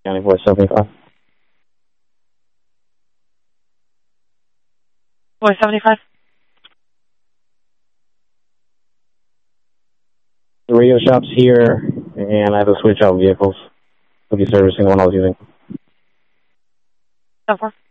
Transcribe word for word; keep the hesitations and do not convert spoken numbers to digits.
County four seventy-five. four seventy-five. The radio shop's here, and I have to switch out vehicles. I'll be servicing the one I was using. ten four.